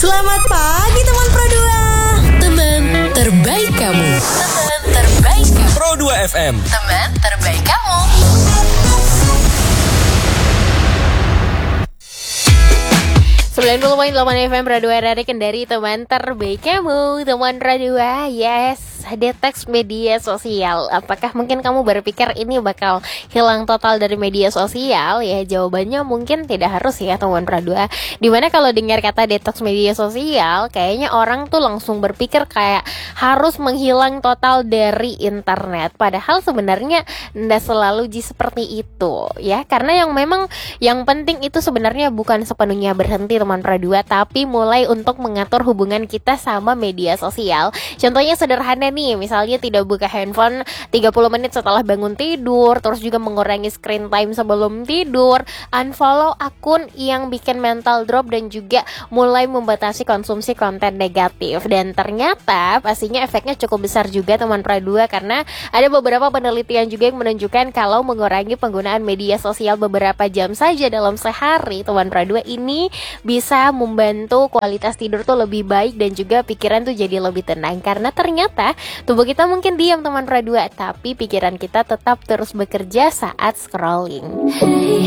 Selamat pagi teman Pro 2. Teman terbaik kamu. Teman terbaik kamu. Pro 2 FM. Teman terbaik kamu. Sembilan 90.8 FM Pro 2 RRI Kendari, teman terbaik kamu. Teman Pro 2, yes. Detox media sosial. Apakah mungkin kamu berpikir ini bakal hilang total dari media sosial? Ya, jawabannya mungkin tidak harus ya teman Pro 2. Dimana kalau dengar kata detox media sosial, kayaknya orang tuh langsung berpikir kayak harus menghilang total dari internet. Padahal sebenarnya tidak selalu seperti itu ya. Karena yang penting itu sebenarnya bukan sepenuhnya berhenti teman Pro 2, tapi mulai untuk mengatur hubungan kita sama media sosial. Contohnya sederhana nih, misalnya tidak buka handphone 30 menit setelah bangun tidur, terus juga mengurangi screen time sebelum tidur, unfollow akun yang bikin mental drop, dan juga mulai membatasi konsumsi konten negatif. Dan ternyata pastinya efeknya cukup besar juga teman Pro 2, karena ada beberapa penelitian juga yang menunjukkan kalau mengurangi penggunaan media sosial beberapa jam saja dalam sehari teman Pro 2 ini bisa membantu kualitas tidur tuh lebih baik, dan juga pikiran tuh jadi lebih tenang. Karena ternyata tubuh kita mungkin diam teman Pro 2, tapi pikiran kita tetap terus bekerja saat scrolling.